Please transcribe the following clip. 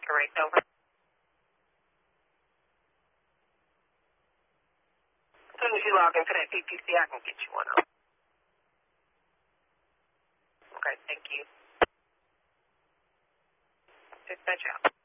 Correct, over. As soon as you log into that PPC, I can get you one up. Okay, thank you. Dispatch out.